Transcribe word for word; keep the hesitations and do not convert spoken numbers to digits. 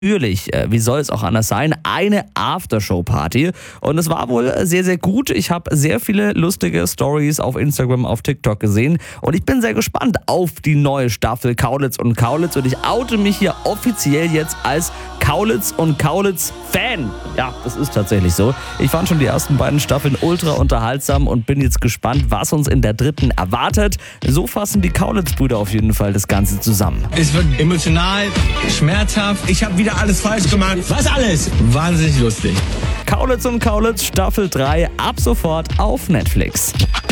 Natürlich, äh, wie soll es auch anders sein, eine Aftershow-Party. Und es war wohl sehr, sehr gut. Ich habe sehr viele lustige Stories auf Instagram, auf TikTok gesehen. Und ich bin sehr gespannt auf die neue Staffel Kaulitz und Kaulitz. Und ich oute mich hier offiziell jetzt als Kaulitz und Kaulitz-Fan. Ja, das ist tatsächlich so. Ich fand schon die ersten beiden Staffeln ultra unterhaltsam und bin jetzt gespannt, was uns in der dritten erwartet. So fassen die Kaulitz-Brüder auf jeden Fall das Ganze zusammen. Es wird emotional, schmerzhaft. Ich habe wieder alles falsch gemacht. Was alles? Wahnsinnig lustig. Kaulitz und Kaulitz Staffel drei ab sofort auf Netflix.